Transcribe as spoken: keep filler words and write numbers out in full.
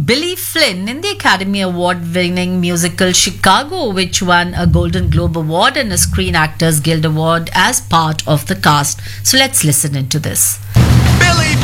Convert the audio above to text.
Billy Flynn in the Academy Award-winning musical Chicago, which won a Golden Globe Award and a Screen Actors Guild Award as part of the cast. So let's listen into this. Billy